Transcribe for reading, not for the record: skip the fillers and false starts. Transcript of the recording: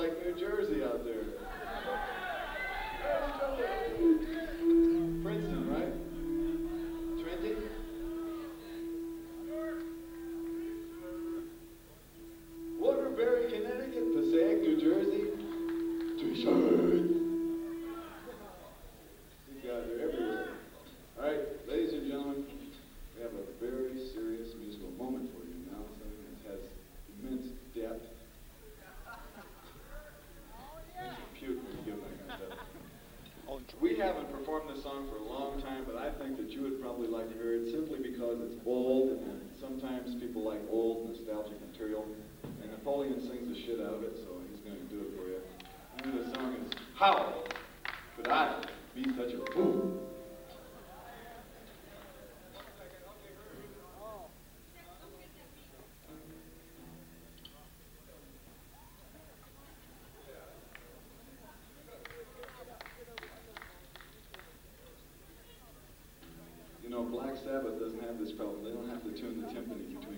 like New Jersey out there. Princeton, right? Trenton? Waterbury, Connecticut, Passaic, New Jersey. T-shirt. These guys are everywhere. All right, ladies and gentlemen, we have a very serious musical moment for you now. Something that has immense depth. Makes you puke when you give that kind of stuff. We haven't performed this song for a long time, but I think that you would probably like to hear it simply because it's old, and sometimes people like old, nostalgic material. And Napoleon sings the shit out of it, so he's going to do it for you. And the song is How Could I Be Such a Fool? You know, Black Sabbath doesn't have this problem. They don't have to tune the timpani between